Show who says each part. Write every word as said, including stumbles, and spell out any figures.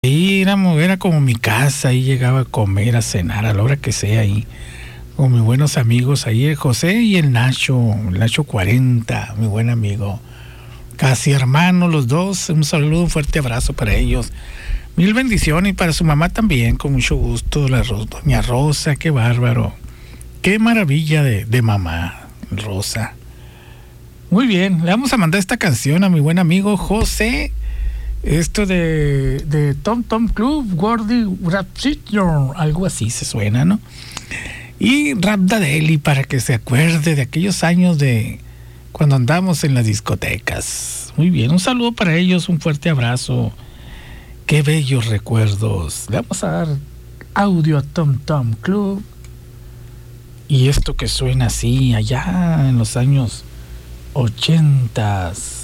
Speaker 1: Sí, era, mo- era como mi casa, ahí llegaba a comer, a cenar, a la hora que sea ahí, con mis buenos amigos, ahí el José y el Nacho, el Nacho cuarenta, mi buen amigo, casi hermanos los dos, un saludo, un fuerte abrazo para ellos, mil bendiciones y para su mamá también, con mucho gusto, la Ro- doña Rosa, qué bárbaro, qué maravilla de, de mamá, Rosa. Muy bien, le vamos a mandar esta canción a mi buen amigo José. Esto de, de Tom Tom Club, Gordy Rapsitor, algo así se suena, ¿no? Y Rap Dadeli para que se acuerde de aquellos años de cuando andamos en las discotecas. Muy bien, un saludo para ellos, un fuerte abrazo. Qué bellos recuerdos. Le vamos a dar audio a Tom Tom Club. Y esto que suena así, allá en los años ochentas.